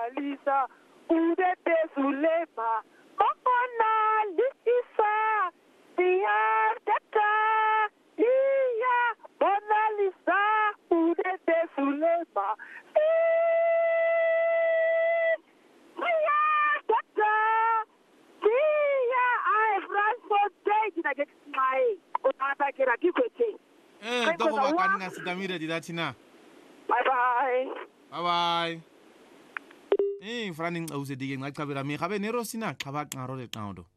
Lisa, Udete Sulema, Mona Lisa, Dia Data, Dia, Mona Lisa, Udete Sulema, Dia Data, Dia, I run for days and I get my Otata Kirakikwete. Doko bakani sitamire didatina. Bye bye. Bye bye. Frani ngawuze dike ngacabela mi gabe nero sina chaba ngaro le qawdo.